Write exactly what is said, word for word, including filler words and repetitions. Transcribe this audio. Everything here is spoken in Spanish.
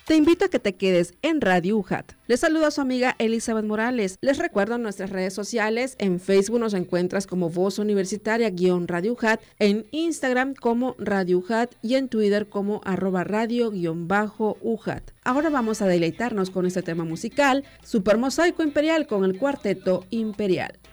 Te invito a que te quedes en Radio U J A T. Les saluda a su amiga Elizabeth Morales. Les recuerdo nuestras redes sociales. En Facebook nos encuentras como Voz Universitaria-Radio U J A T, en Instagram como Radio U J A T y en Twitter como arroba radio-U J A T. Ahora vamos a deleitarnos con este tema musical, Super Mosaico Imperial con el Cuarteto Imperial.